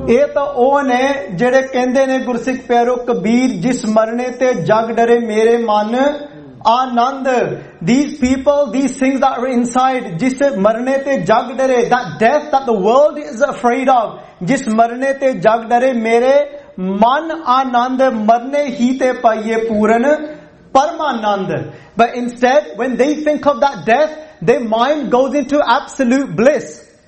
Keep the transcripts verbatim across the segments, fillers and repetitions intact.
ਇਹ ਤਾਂ ਉਹ ਨੇ ਜਿਹੜੇ ਕਹਿੰਦੇ ਨੇ ਗੁਰਸਿੱਖ ਪਿਆਰੋ ਕਬੀਰ ਜਿਸ ਮਰਨੇ ਤੇ ਜਗ ਡਰੇ ਮੇਰੇ ਮਨ ਆਨੰਦ. These people, these things that are inside, ਜਿਸ ਮਰਨੇ ਤੇ ਜਗ ਡਰੇ, that death that the world is afraid of, ਜਿਸ ਮਰਨੇ ਤੇ ਜਗ ਡਰੇ ਮੇਰੇ ਮਨ ਆਨੰਦ. ਮਰਨੇ ਹੀ ਤੇ ਪਾਈਏ ਪੂਰਨ Parmanand. But instead, when they think of that death, their mind goes into absolute bliss.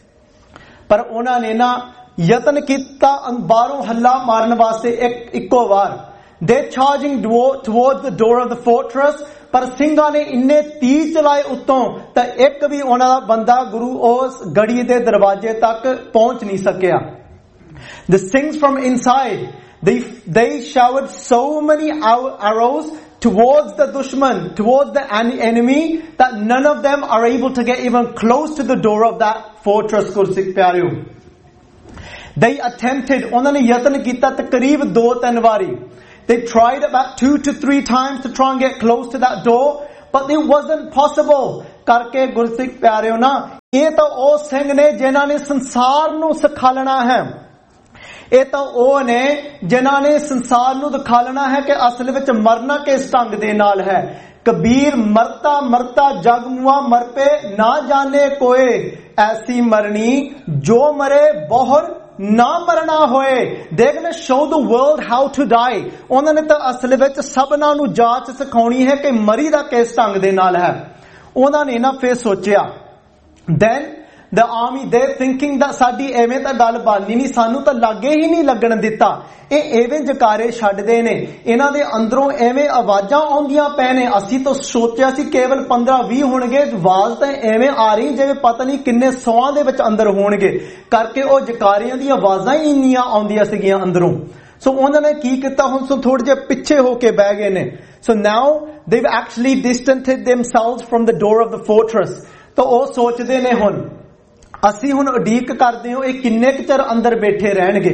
ਪਰ ਉਹਨਾਂ ਨੇ ਨਾ ਯਤਨ ਕੀਤਾ ਬਾਹਰੋਂ ਹੱਲਾ ਮਾਰਨ ਵਾਸਤੇ ਇੱਕ ਇੱਕੋ ਵਾਰ. They're charging towards the door of the fortress. ਪਰ ਸਿੰਘਾਂ ਨੇ ਇੰਨੇ ਤੀਰ ਚਲਾਏ ਉੱਤੋਂ ਤਾਂ ਇੱਕ ਵੀ ਉਹਨਾਂ ਦਾ ਬੰਦਾ ਗੁਰੂ ਉਸ ਗੜੀ ਦੇ ਦਰਵਾਜ਼ੇ ਤੱਕ ਪਹੁੰਚ ਨਹੀਂ ਸਕਿਆ. The things from inside, they they showered so many arrows towards the dushman, towards the enemy, that none of them are able to get even close to the door of that fortress. ਗੁਰਸਿੱਖ ਪਿਆਰਿਓ, they attempted, ਉਹਨਾਂ ਨੇ ਯਤਨ ਕੀਤਾ ਤਕਰੀਬ ਦੋ ਤਿੰਨ ਵਾਰੀ. They tried about two to three times to try and get close to that door, but it wasn't possible. ਕਰਕੇ ਗੁਰਸਿੱਖ ਪਿਆਰਿਓ ਨਾ, ਇਹ ਤਾਂ ਉਹ ਸਿੰਘ ਨੇ ਜਿਨ੍ਹਾਂ ਨੇ ਸੰਸਾਰ ਨੂੰ ਸਿਖਾਲਣਾ ਹੈ. ਇਹ ਤਾਂ ਉਹ ਨੇ ਜਿਨ੍ਹਾਂ ਨੇ ਸੰਸਾਰ ਨੂੰ ਦਿਖਾਲਣਾ ਹੈ ਕਿ ਅਸਲ ਵਿੱਚ ਮਰਨਾ ਕਿਸ ਢੰਗ ਦੇ ਨਾਲ ਹੈ. ਕਬੀਰ ਮਰਤਾ ਮਰਤਾ ਜਗ ਮੁਆ ਮਰ ਪੇ ਨਾ ਜਾਣੇ ਕੋਏ, ਐਸੀ ਮਰਨੀ ਜੋ ਮਰੇ ਬਹੁਰ ਨਾ ਮਰਨਾ ਹੋਏ. They're going to show the world how to die. ਉਹਨਾਂ ਨੇ ਤਾਂ ਅਸਲ ਵਿੱਚ ਸਭਨਾਂ ਨੂੰ ਜਾਂਚ ਸਿਖਾਉਣੀ ਹੈ ਕਿ ਮਰੀ ਦਾ ਕਿਸ ਢੰਗ ਦੇ ਨਾਲ ਹੈ. ਉਹਨਾਂ ਨੇ ਨਾ ਫਿਰ ਸੋਚਿਆ. Then the army, they're thinking that ਸਾਡੀ ਐਵੇਂ ਤਾਂ ਗੱਲ ਬਣਨੀ ਨਹੀਂ, ਸਾਨੂੰ ਤਾਂ ਲਾਗੇ ਹੀ ਨਹੀਂ ਲੱਗਣ ਦਿੱਤਾ. ਇਹ ਐਵੇਂ ਜਕਾਰੇ ਛੱਡਦੇ ਨੇ, ਇਹਨਾਂ ਦੇ ਅੰਦਰੋਂ ਐਵੇਂ ਆਵਾਜ਼ਾਂ ਆਉਂਦੀਆਂ ਪੈ ਨੇ. ਅਸੀਂ ਤਾਂ ਸੋਚਿਆ ਸੀ ਕੇਵਲ ਪੰਦਰਾਂ ਵੀਹ ਹੋਣਗੇ, ਆਵਾਜ਼ ਤਾਂ ਐਵੇਂ ਆ ਰਹੀ ਜਿਵੇਂ ਪਤਾ ਨਹੀਂ ਕਿੰਨੇ ਸੌਆਂ ਦੇ ਵਿੱਚ ਅੰਦਰ ਹੋਣਗੇ. ਕਰਕੇ ਉਹ ਜਕਾਰਿਆਂ ਦੀਆਂ ਆਵਾਜ਼ਾਂ ਹੀ ਇੰਨੀਆਂ ਆਉਂਦੀਆਂ ਸੀਗੀਆਂ ਅੰਦਰੋਂ. ਸੋ ਉਹਨਾਂ ਨੇ ਕੀ ਕੀਤਾ, ਹੁਣ ਸੋ ਥੋੜੇ ਜਿਹੇ ਪਿੱਛੇ ਹੋ ਕੇ ਬਹਿ ਗਏ ਨੇ. ਸੋ ਨਾਓ they've actually distanced themselves from the door of the fortress. ਤਾਂ ਉਹ ਸੋਚਦੇ ਨੇ ਹੁਣ ਅਸੀਂ ਹੁਣ ਉਡੀਕ ਕਰਦੇ ਹਾਂ ਇਹ ਕਿੰਨੇ ਕੁ ਚਿਰ ਅੰਦਰ ਬੈਠੇ ਰਹਿਣਗੇ.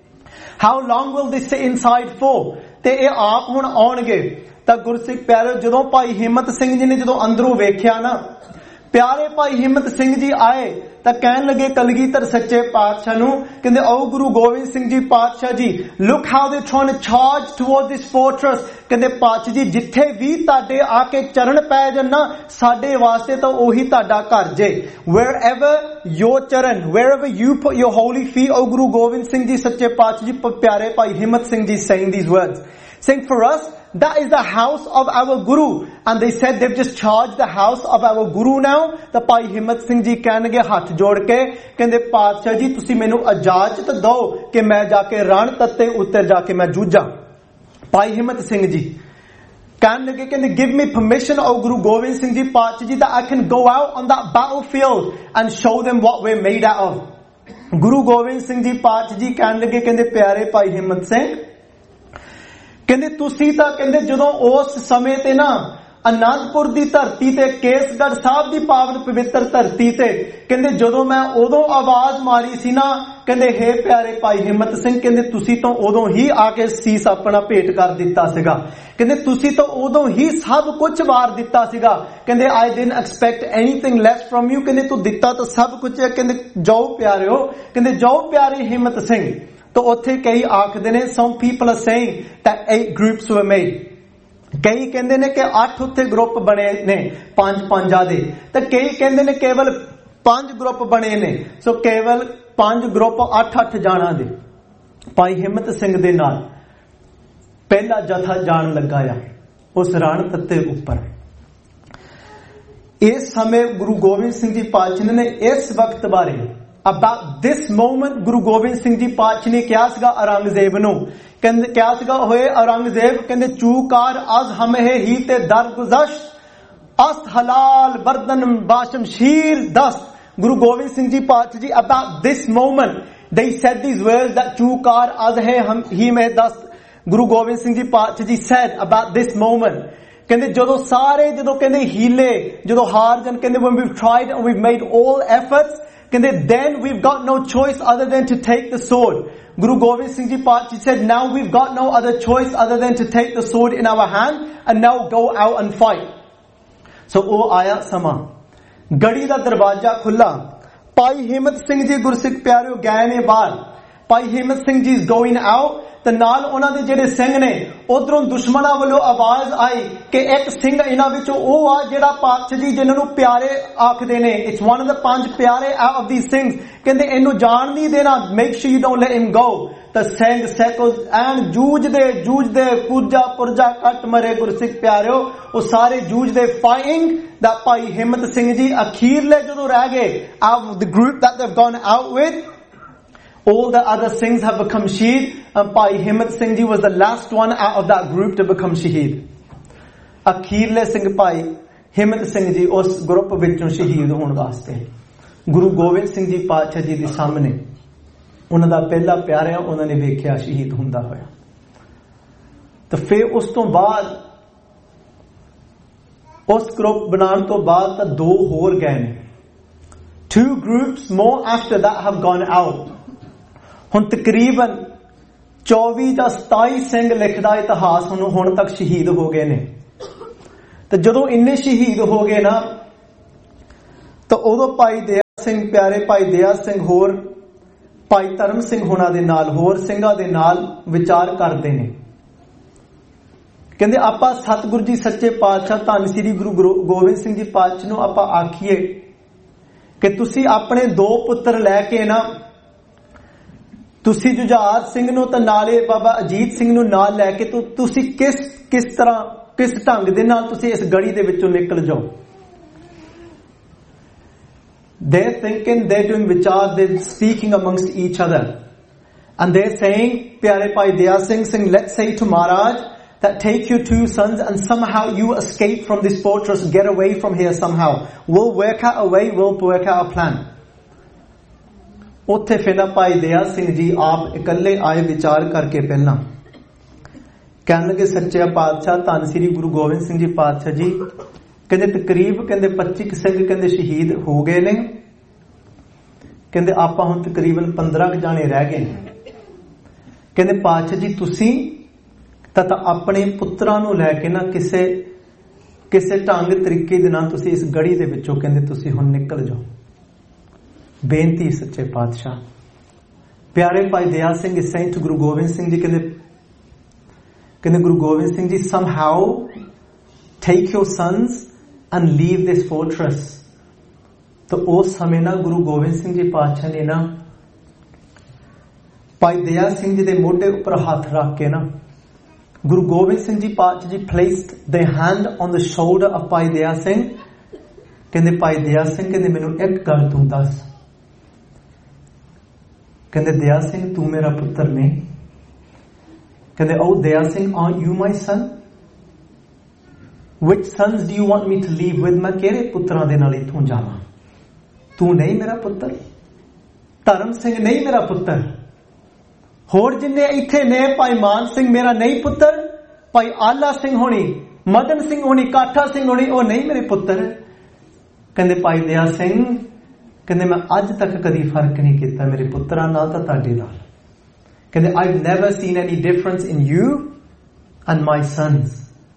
How long will they sit inside for? ਤੇ ਇਹ ਆਪ ਹੁਣ ਆਉਣਗੇ. ਤਾਂ ਗੁਰਸਿੱਖ ਪਿਆਰਿਓ, ਜਦੋਂ ਭਾਈ ਹਿੰਮਤ ਸਿੰਘ ਜੀ ਨੇ ਜਦੋਂ ਅੰਦਰੋਂ ਵੇਖਿਆ ਨਾ, ਪਿਆਰੇ ਭਾਈ ਹਿੰਮਤ ਸਿੰਘ ਜੀ ਆਏ ਤਾਂ ਕਹਿਣ ਲੱਗੇ ਕਲਗੀਧਰ ਸੱਚੇ ਪਾਤਸ਼ਾਹ ਨੂੰ, ਕਹਿੰਦੇ ਆਓ ਗੁਰੂ ਗੋਬਿੰਦ ਸਿੰਘ ਜੀ ਪਾਤਸ਼ਾਹ ਜੀ, look how they're trying to charge towards this fortress. ਕਹਿੰਦੇ ਪਾਤਸ਼ਾਹ ਜੀ ਜਿੱਥੇ ਵੀ ਤੁਹਾਡੇ ਆ ਕੇ ਚਰਨ ਪੈ ਜਾਣ ਨਾ, ਸਾਡੇ ਵਾਸਤੇ ਤਾਂ ਉਹੀ ਤੁਹਾਡਾ ਘਰ ਜੇ. wherever your ਚਰਨ, wherever you put your holy feet, O Guru Gobind Singh ji ਸੱਚੇ ਪਾਤਸ਼ਾਹ ਜੀ, ਪਿਆਰੇ Bhai Himmat Singh ji saying these words, saying for us that is the house of our guru. And they said they've just charged the house of our guru now. ਤਾਂ ਭਾਈ ਹਿੰਮਤ ਸਿੰਘ ਜੀ ਕਹਿਣਗੇ ਹੱਥ ਜੋੜ ਕੇ, ਕਹਿੰਦੇ ਪਾਤਸ਼ਾਹ ਜੀ ਤੁਸੀਂ ਮੈਨੂੰ ਇਜਾਜ਼ਤ ਦਿਓ ਕਿ ਮੈਂ ਜਾ ਕੇ ਰਣ ਤੱਤੇ ਉੱਤੇ ਜਾ ਕੇ ਮੈਂ ਜੂਝਾਂ. ਭਾਈ ਹਿੰਮਤ ਸਿੰਘ ਜੀ ਕਹਿਣ ਲੱਗੇ, ਕਹਿੰਦੇ give me permission O Guru Gobind Singh ji ਪਾਤਸ਼ਾਹ ਜੀ that I can go out on that battlefield and show them what we're made out of. Guru Gobind Singh ji ਪਾਤਸ਼ਾਹ ਜੀ ਕਹਿਣ ਲੱਗੇ, ਕਹਿੰਦੇ ਪਿਆਰੇ ਭਾਈ ਹਿੰਮਤ ਸਿੰਘ, ਕਹਿੰਦੇ ਤੁਸੀਂ ਤਾਂ ਕਹਿੰਦੇ ਜਦੋਂ ਉਸ ਸਮੇਂ ਤੇ ਨਾ ਅਨੰਦਪੁਰ ਦੀ ਧਰਤੀ ਤੇ, ਕੇਸਗੜ੍ਹ ਸਾਹਿਬ ਦੀ ਪਾਵਨ ਪਵਿੱਤਰ ਧਰਤੀ ਤੇ, ਕਹਿੰਦੇ ਜਦੋਂ ਮੈਂ ਉਦੋਂ ਆਵਾਜ਼ ਮਾਰੀ ਸੀ ਨਾ, ਕਹਿੰਦੇ ਹੇ ਪਿਆਰੇ ਭਾਈ ਹਿੰਮਤ ਸਿੰਘ, ਕਹਿੰਦੇ ਤੁਸੀਂ ਤਾਂ ਉਦੋਂ ਹੀ ਆ ਕੇ ਸੀਸ ਆਪਣਾ ਭੇਟ ਕਰ ਦਿੱਤਾ ਸੀਗਾ. ਕਹਿੰਦੇ ਤੁਸੀਂ ਤਾਂ ਉਦੋਂ ਹੀ ਸਭ ਕੁਝ ਵਾਰ ਦਿੱਤਾ ਸੀਗਾ. ਕਹਿੰਦੇ I didn't expect anything lace firm you. ਕਹਿੰਦੇ ਤੂੰ ਦਿੱਤਾ ਤਾਂ ਸਭ ਕੁਝ ਹੈ. ਕਹਿੰਦੇ ਜਾਓ ਪਿਆਰਿਓ, ਕਹਿੰਦੇ ਜਾਓ ਪਿਆਰੇ ਹਿੰਮਤ ਸਿੰਘ. ਤਾਂ ਉੱਥੇ ਕਈ ਆਖਦੇ ਨੇ, some people are saying that eight groups were made. ਕਈ ਕਹਿੰਦੇ ਨੇ ਕਿ ਅੱਠ ਉੱਥੇ ਗਰੁੱਪ ਬਣੇ ਨੇ ਪੰਜ ਪੰਜਾਂ ਦੇ, ਤੇ ਕਈ ਕਹਿੰਦੇ ਨੇ ਕੇਵਲ ਪੰਜ ਗਰੁੱਪ ਬਣੇ ਨੇ. ਸੋ ਕੇਵਲ ਪੰਜ ਗਰੁੱਪ ਅੱਠ ਅੱਠ ਜਾਣਾ ਦੇ. ਭਾਈ ਹਿੰਮਤ ਸਿੰਘ ਦੇ ਨਾਲ ਪਹਿਲਾ ਜਥਾ ਜਾਣ ਲੱਗਾ ਆ ਉਸ ਰਣ ਤੱਤੇ ਉੱਪਰ. ਇਸ ਸਮੇਂ ਗੁਰੂ ਗੋਬਿੰਦ ਸਿੰਘ ਜੀ ਪਾਤਸ਼ਾਹ ਨੇ ਇਸ ਵਕਤ ਬਾਰੇ, about this moment, Guru Gobind Singh ji ਪਾਤਸ਼ਾਹ ਨੇ ਕਿਹਾ ਸੀਗਾ ਔਰੰਗਜ਼ੇਬ ਨੂੰ, ਕਹਿੰਦੇ ਕਿਹਾ ਸੀਗਾ ਹੋਏ ਔਰੰਗਜ਼ੇਬ, ਕਹਿੰਦੇ ਚੂਕਾਰ ਅਜ਼ ਹਮੇ ਹੀ ਤੇ ਦਰਗੁਜ਼ਸ਼ਤ ਅਸਤ ਹਲਾਲ ਬਰਦਨ ਬਾਸ਼ਮਸ਼ੀਰ ਦਸਤ. ਗੁਰੂ ਗੋਬਿੰਦ ਸਿੰਘ ਜੀ ਪਾਤਸ਼ਾਹ ਜੀ about this moment they said these words that ਚੂਕਾਰ ਅਜ਼ ਹੈ ਹੀ ਮੇ ਦਸਤ. ਗੁਰੂ ਗੋਬਿੰਦ ਸਿੰਘ ਜੀ ਪਾਤਸ਼ਾਹ ਜੀ said about this moment, ਕਹਿੰਦੇ ਜਦੋਂ ਸਾਰੇ ਜਦੋਂ ਕਹਿੰਦੇ ਹੀਲੇ ਜਦੋਂ ਹਾਰ ਜਨ, ਕਹਿੰਦੇ when we've tried and we've made all efforts, ਕਹਿੰਦੇ then we've got no choice other than to take the sword. Guru Gobind Singh Ji Paatshah said now we've got no other choice other than to take the sword in our hand and now go out and fight. So ਉਹ ਆਇਆ ਸਮਾਂ, ਗੜੀ ਦਾ ਦਰਵਾਜ਼ਾ ਖੁੱਲਾ, ਭਾਈ ਹਿੰਮਤ ਸਿੰਘ ਜੀ ਗੁਰਸਿੱਖ ਪਿਆਰਿਓ ਗਏ ਨੇ ਬਾਹਰ. Bhai Himmat Singh ji is going out, ਤੇ ਨਾਲ ਉਹਨਾਂ ਦੇ ਜਿਹੜੇ ਸਿੰਘ ਨੇ ਉਧਰੋਂ ਦੁਸ਼ਮਣਾਂ ਵੱਲੋਂ ਆਵਾਜ਼ ਆਈ ਕਿ ਇੱਕ ਸਿੰਘ ਇਹਨਾਂ ਵਿੱਚੋਂ ਉਹ ਆ ਜਿਹੜਾ ਪਾਤਸ਼ਾਹ ਜੀ ਜਿਨ੍ਹਾਂ ਨੂੰ ਪਿਆਰੇ ਆਖਦੇ ਨੇ, ਇਟਸ ਵਨ ਆਫ ਦ ਪੰਜ ਪਿਆਰੇ ਆਫ these things, ਕਹਿੰਦੇ ਇਹਨੂੰ ਜਾਣ ਨਹੀਂ ਦੇਣਾ, make sure you don't let him ਗੋ। ਤਾਂ ਸਿੰਘ ਸੈਕਲ ਐਂਡ ਜੂਝਦੇ ਜੂਝਦੇ ਪੁਰਜਾ ਪੁਰਜਾ ਕੱਟ ਮਰੇ ਗੁਰਸਿੱਖ ਪਿਆਰਿਓ, ਉਹ ਸਾਰੇ ਜੂਝਦੇ ਫਾਈਟਿੰਗ ਦਾ ਭਾਈ ਹਿੰਮਤ ਸਿੰਘ ਜੀ ਅਖੀਰਲੇ ਜਦੋਂ ਰਹਿ ਗਏ out of the group that they've gone out with, all the other Singhs have become shaheed, and Bhai Himmat Singh Ji was the last one out of that group to become shaheed. Akhirle Singh Bhai Himmat Singh Ji us group ਵਿੱਚੋਂ ਸ਼ਹੀਦ ਹੋਣ ਵਾਸਤੇ ਗੁਰੂ ਗੋਬਿੰਦ ਸਿੰਘ ਜੀ ਪਾਤਸ਼ਾਹ ਜੀ ਦੇ ਸਾਹਮਣੇ ਉਹਨਾਂ ਦਾ ਪਹਿਲਾ ਪਿਆਰਾ ਉਹਨਾਂ ਨੇ ਵੇਖਿਆ ਸ਼ਹੀਦ ਹੁੰਦਾ ਹੋਇਆ। ਤਾਂ ਫਿਰ ਉਸ ਤੋਂ ਬਾਅਦ ਉਸ ਗਰੁੱਪ ਬਣਾਉਣ ਤੋਂ ਬਾਅਦ ਤਾਂ ਦੋ ਹੋਰ ਗਏ ਨੇ। Two groups more after that have gone out. ਹੁਣ ਤਕਰੀਬਨ ਚੌਵੀ ਜਾਂ ਸਤਾਈ ਸਿੰਘ ਲਿਖਦਾ ਇਤਿਹਾਸ ਹੁਣ ਹੁਣ ਤੱਕ ਸ਼ਹੀਦ ਹੋ ਗਏ ਨੇ। ਤੇ ਜਦੋਂ ਇੰਨੇ ਸ਼ਹੀਦ ਹੋ ਗਏ ਨਾ ਤਾਂ ਉਦੋਂ ਭਾਈ ਦਇਆ ਸਿੰਘ ਪਿਆਰੇ ਭਾਈ ਦਇਆ ਸਿੰਘ ਹੋਰ ਭਾਈ ਧਰਮ ਸਿੰਘ ਹੋਣਾ ਦੇ ਨਾਲ ਹੋਰ ਸਿੰਘਾਂ ਦੇ ਨਾਲ ਵਿਚਾਰ ਕਰਦੇ ਨੇ। ਕਹਿੰਦੇ ਆਪਾਂ ਸਤਿਗੁਰੂ ਜੀ ਸੱਚੇ ਪਾਤਸ਼ਾਹ ਧੰਨ ਸ੍ਰੀ ਗੁਰੂ ਗੋਬਿੰਦ ਸਿੰਘ ਜੀ ਪਾਤਸ਼ਾਹ ਨੂੰ ਆਪਾਂ ਆਖੀਏ ਕਿ ਤੁਸੀਂ ਆਪਣੇ ਦੋ ਪੁੱਤਰ ਲੈ ਕੇ ਨਾ ਤੁਸੀਂ ਜੁਝਾਰ ਸਿੰਘ ਨੂੰ ਤਾਂ ਨਾਲੇ ਬਾਬਾ ਅਜੀਤ ਸਿੰਘ ਨੂੰ ਨਾਲ ਲੈ ਕੇ ਤੁਸੀਂ ਕਿਸ ਕਿਸ ਤਰ੍ਹਾਂ ਕਿਸ ਢੰਗ ਦੇ ਨਾਲ ਤੁਸੀਂ ਇਸ ਗੜੀ ਦੇ ਵਿੱਚੋਂ ਨਿਕਲ ਜਾਓ। They're thinking, they're doing vichar, they're speaking amongst each other, and they're saying, pyare Bhai Daya Singh Singh, let's say to Maharaj that take your two sons and somehow you escape from this fortress, get away from here somehow. We'll work out a way, we'll work out a plan. ਉੱਥੇ ਫਿਰ ਨਾ ਭਾਈ ਦਇਆ ਸਿੰਘ ਜੀ ਆਪ ਇਕੱਲੇ ਆਏ ਵਿਚਾਰ ਕਰਕੇ ਪਹਿਲਾਂ ਕਹਿਣ ਲੱਗੇ ਸੱਚੇ ਪਾਤਸ਼ਾਹ ਧੰਨ ਸ੍ਰੀ ਗੁਰੂ ਗੋਬਿੰਦ ਸਿੰਘ ਜੀ ਪਾਤਸ਼ਾਹ ਜੀ ਕਹਿੰਦੇ ਤਕਰੀਬ ਕਹਿੰਦੇ ਪੱਚੀ ਸਿੰਘ ਕਹਿੰਦੇ ਸ਼ਹੀਦ ਹੋ ਗਏ ਨੇ, ਕਹਿੰਦੇ ਆਪਾਂ ਹੁਣ ਤਕਰੀਬਨ ਪੰਦਰਾਂ ਜਾਣੇ ਰਹਿ ਗਏ। ਕਹਿੰਦੇ ਪਾਤਸ਼ਾਹ ਜੀ ਤੁਸੀਂ ਤਾਂ ਤਾਂ ਆਪਣੇ ਪੁੱਤਰਾਂ ਨੂੰ ਲੈ ਕੇ ਨਾ ਕਿਸੇ ਕਿਸੇ ਢੰਗ ਤਰੀਕੇ ਦੇ ਨਾਲ ਤੁਸੀਂ ਇਸ ਗੜੀ ਦੇ ਵਿੱਚੋਂ ਕਹਿੰਦੇ ਤੁਸੀਂ ਹੁਣ ਨਿਕਲ ਜਾਓ। ਬੇਨਤੀ ਸੱਚੇ ਪਾਤਸ਼ਾਹ ਪਿਆਰੇ Bhai Daya Singh is saying to Guru Gobind Singh ji ਕਹਿੰਦੇ ਕਹਿੰਦੇ Guru Gobind Singh ji somehow take your sons and leave this fortress। ਤਾਂ ਉਸ ਸਮੇਂ ਨਾ ਗੁਰੂ ਗੋਬਿੰਦ ਸਿੰਘ ਜੀ ਪਾਤਸ਼ਾਹ ਨੇ ਨਾ ਭਾਈ ਦਇਆ ਸਿੰਘ ਜੀ ਦੇ ਮੋਢੇ ਉੱਪਰ ਹੱਥ ਰੱਖ ਕੇ ਨਾ ਗੁਰੂ ਗੋਬਿੰਦ ਸਿੰਘ ਜੀ ਪਾਤਸ਼ਾਹ ਜੀ placed their hand on the shoulder of Bhai Daya Singh. ਕਹਿੰਦੇ ਭਾਈ ਦਇਆ ਸਿੰਘ ਕਹਿੰਦੇ ਮੈਨੂੰ ਇੱਕ ਗੱਲ ਤੂੰ ਦੱਸ, ਕਹਿੰਦੇ ਦਇਆ ਸਿੰਘ ਤੂੰ ਮੇਰਾ ਪੁੱਤਰ ਨਹੀਂ। ਕਹਿੰਦੇ oh Daya Singh aren't you my son? Which sons do you want me to leave with? ਮੈਂ ਕਿਹੜੇ ਪੁੱਤਰਾਂ ਦੇ ਨਾਲ ਇੱਥੋਂ ਜਾਵਾਂ? ਤੂੰ ਨਹੀਂ ਮੇਰਾ ਪੁੱਤਰ, ਧਰਮ ਸਿੰਘ ਨਹੀਂ ਮੇਰਾ ਪੁੱਤਰ, ਹੋਰ ਜਿੰਨੇ ਇੱਥੇ ਨੇ ਭਾਈ ਮਾਨ ਸਿੰਘ ਮੇਰਾ ਨਹੀਂ ਪੁੱਤਰ, ਭਾਈ ਆਲਾ ਸਿੰਘ ਹੋਣੀ, ਮਦਨ ਸਿੰਘ ਹੋਣੀ, ਕਾਠਾ ਸਿੰਘ ਹੋਣੀ ਉਹ ਨਹੀਂ ਮੇਰੇ ਪੁੱਤਰ। ਕਹਿੰਦੇ ਭਾਈ ਦਇਆ ਸਿੰਘ ਕਹਿੰਦੇ ਮੈਂ ਅੱਜ ਤੱਕ ਕਦੀ ਫਰਕ ਨਹੀਂ ਕੀਤਾ ਮੇਰੇ ਪੁੱਤਰਾਂ ਨਾਲ ਤਾਂ ਤੁਹਾਡੇ ਨਾਲ। ਕਹਿੰਦੇ I've never seen any difference in you and my sons।